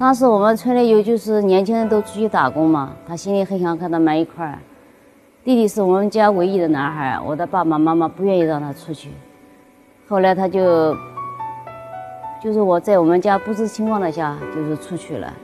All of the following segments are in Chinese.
当时我们村里有就是年轻人都出去打工嘛，他心里很想和他们一块儿。弟弟是我们家唯一的男孩，我的爸爸妈妈不愿意让他出去。后来他就是我在我们家不知情况的下，就是出去了。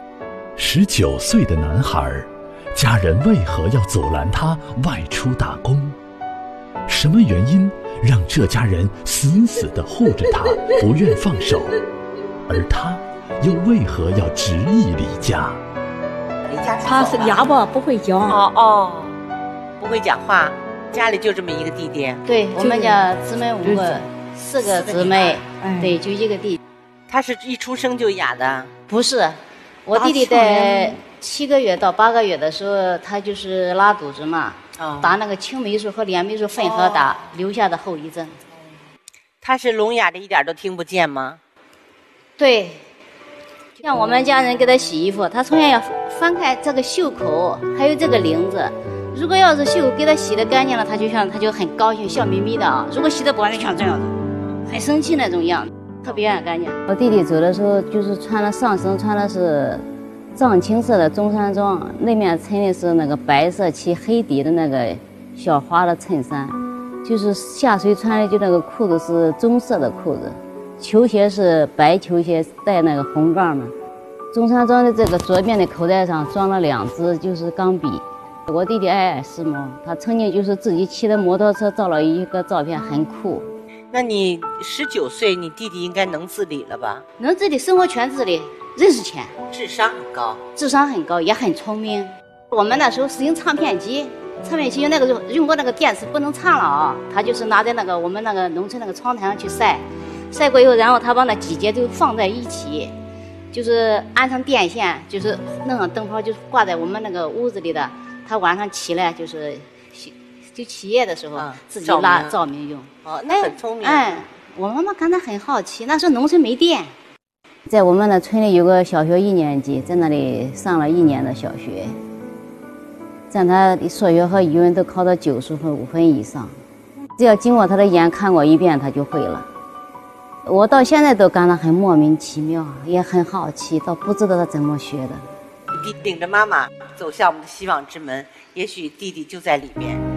19岁的男孩，家人为何要阻拦他外出打工？什么原因让这家人死死地护着他，不愿放手？而他又为何要执意离家？ 离家出走他是哑巴，不会讲。 不会讲话，家里就这么一个弟弟。 对，我们家姊妹5个，4个姊妹，对，就一个弟弟。 他是一出生就哑的？ 不是，我弟弟在7个月到8个月的时候，他就是拉肚子嘛，打那个青霉素和链霉素混合打，留下的后遗症。 他是聋哑的，一点都听不见吗？ 对，像我们家人给他洗衣服，他从小要翻开这个袖口，还有这个领子。如果要是袖给他洗得干净了，他就很高兴，笑眯眯的啊。如果洗得不干净，像这样子，很生气那种样子，特别爱干净。我弟弟走的时候，就是上身穿的是藏青色的中山装，那面衬的是那个白色漆黑底的那个小花的衬衫，就是下水穿的就那个裤子是棕色的裤子，球鞋是白球鞋带那个红杠的。中山装的这个左边的口袋上装了2支就是钢笔。我弟弟爱时髦，他曾经就是自己骑的摩托车照了一个照片，很酷。 那你19岁，你弟弟应该能自理了吧？ 能自理，生活全自理，认识钱， 智商很高， 也很聪明。我们那时候是用唱片机那个用过那个电视不能唱了啊，他就是拿在那个我们那个农村那个窗台上去晒过以后，然后他把那几节就放在一起，就是安上电线，就是弄上灯泡，就是挂在我们那个屋子里的。他晚上起来就起夜的时候，自己拉照明用。 那很聪明。 我妈妈感到很好奇，那时候农村没电，在我们的村里有个小学1年级，在那里上了1年的小学，在他数学和语文都考到90分5分以上，只要经过他的眼看过一遍，他就会了。我到现在都感到很莫名其妙，也很好奇，倒不知道他怎么学的。 领着妈妈走向我们的希望之门，也许弟弟就在里面。